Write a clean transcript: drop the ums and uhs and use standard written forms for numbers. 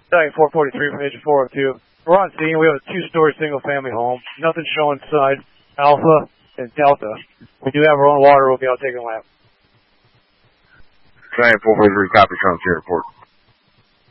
Stallion 443 from Agent 402. We're on scene. We have a 2-story single-family home. Nothing showing inside Alpha and Delta. We do have our own water. We'll be out taking a lap. Stallion 443, copy, come to your report.